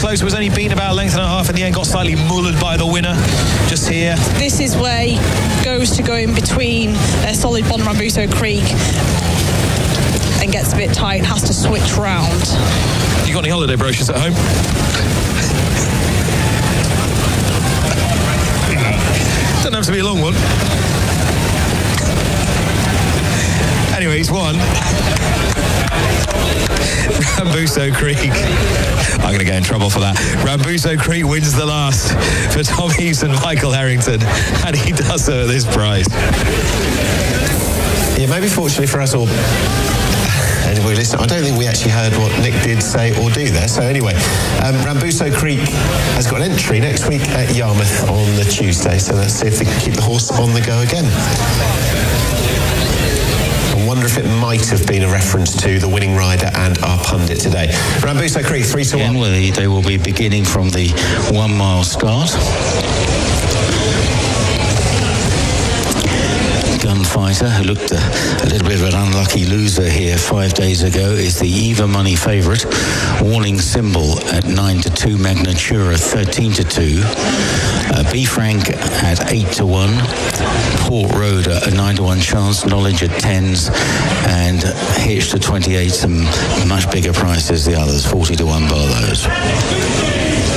close. It was only beaten about a length and a half in the end. Got slightly mullered by the winner just here. This is where he goes to go in between Solid Bond and Rambuso Creek and gets a bit tight, has to switch round. You got any holiday brochures at home? Doesn't have to be a long one. Anyway, he's won. Rambuso Creek. I'm going to get in trouble for that. Rambuso Creek wins the last for Tom Heath and Michael Harrington, and he does so at this price. Yeah, maybe fortunately for us all, anybody listening, I don't think we actually heard what Nick did say or do there. So anyway, Rambuso Creek has got an entry next week at Yarmouth on the Tuesday. So let's see if they can keep the horse on the go again. I wonder if it might have been a reference to the winning rider and our pundit today. Rambuso Creek, 3-1. Well, they will be beginning from the 1 mile start. Gunfighter, who looked a little bit of an unlucky loser here 5 days ago, is the Eva Money favourite. Warning Symbol at 9-2, Magnatura 13-2, B Frank at 8-1, Port Road at a 9-1 chance, Knowledge at 10s, and Hitch to 28, some much bigger prices, the others 40-1 bar those.